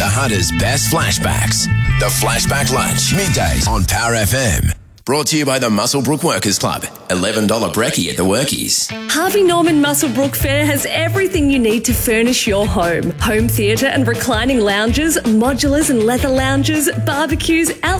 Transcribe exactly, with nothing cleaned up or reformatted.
The Hunter's best flashbacks. The Flashback Lunch, middays on Power F M. Brought to you by the Muswellbrook Workers Club. eleven dollars brekkie at the Workies. Harvey Norman Muswellbrook Fair has everything you need to furnish your home. Home theatre and reclining lounges, modulars and leather lounges, barbecues, out